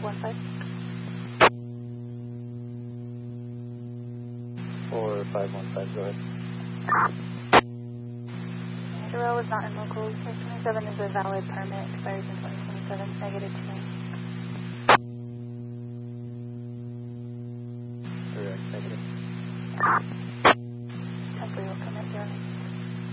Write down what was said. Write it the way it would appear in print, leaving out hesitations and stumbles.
4515, go ahead. Terrell is not in local. 2027 is a valid permit, expires in 2027, -2.